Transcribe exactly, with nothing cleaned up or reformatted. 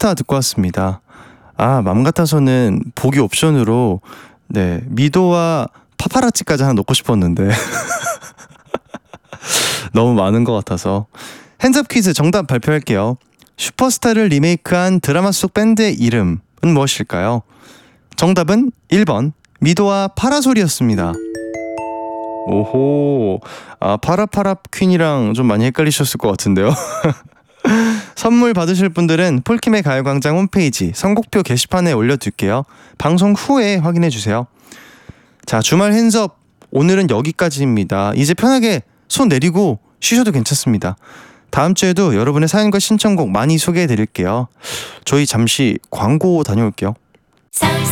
슈퍼스타 듣고 왔습니다. 아, 맘 같아서는 보기 옵션으로 네 미도와 파파라치까지 하나 넣고 싶었는데 너무 많은 것 같아서. 핸즈업 퀴즈 정답 발표할게요. 슈퍼스타를 리메이크한 드라마 속 밴드의 이름은 무엇일까요? 정답은 일 번 미도와 파라솔이었습니다. 오호, 아 파라파라 퀸이랑 좀 많이 헷갈리셨을 것 같은데요. 선물 받으실 분들은 폴킴의 가요광장 홈페이지 선곡표 게시판에 올려둘게요. 방송 후에 확인해주세요. 자, 주말 핸즈업 오늘은 여기까지입니다. 이제 편하게 손 내리고 쉬셔도 괜찮습니다. 다음 주에도 여러분의 사연과 신청곡 많이 소개해드릴게요. 저희 잠시 광고 다녀올게요.